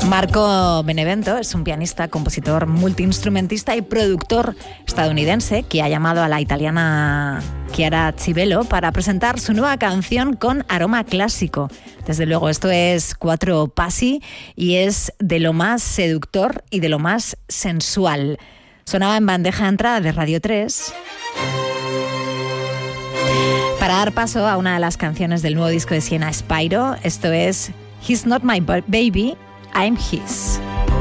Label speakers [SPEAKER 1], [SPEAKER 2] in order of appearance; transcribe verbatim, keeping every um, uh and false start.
[SPEAKER 1] Marco Benevento es un pianista, compositor, multiinstrumentista y productor estadounidense que ha llamado a la italiana Chiara Cibello para presentar su nueva canción con aroma clásico. Desde luego, esto es Quattro Passi y es de lo más seductor y de lo más sensual. Sonaba en bandeja de entrada de Radio tres. Para dar paso a una de las canciones del nuevo disco de Siena Spyro, esto es He's Not My Baby, I'm His.